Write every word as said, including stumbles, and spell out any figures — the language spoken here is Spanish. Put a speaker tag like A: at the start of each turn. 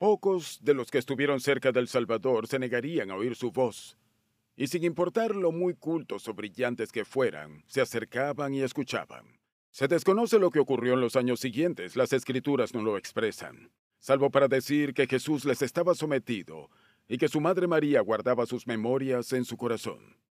A: Pocos de los que estuvieron cerca del Salvador se negarían a oír su voz, y sin importar lo muy cultos o brillantes que fueran, se acercaban y escuchaban. Se desconoce lo que ocurrió en los años siguientes, las escrituras no lo expresan, salvo para decir que Jesús les estaba sometido y que su madre María guardaba sus memorias en su corazón.